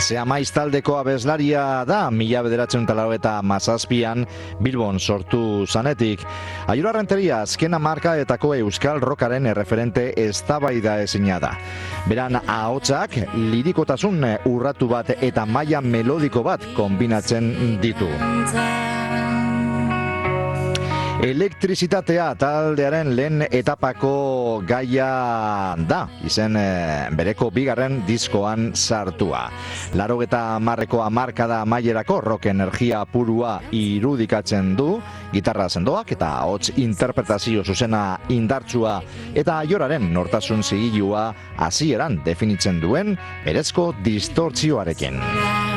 Zeamaiz taldeko abeslaria da, 1987an Bilbon sortu zanetik. Aiora Renteria azken hamarkadetako euskal rockaren erreferente eztabaida ezina da. Beran ahotsak lirikotasun urratu bat eta maila melodiko bat konbinatzen ditu. Elektrizitatea taldearen lehen etapako gaia da, izen bereko bigarren diskoan sartua. 80ko hamarkada amaierako rock energia purua irudikatzen du, gitarra sendoak eta ahots interpretazio zuzena indartsua eta Aioraren nortasun zigilua hasieran definitzen duen berezko distortzioarekin.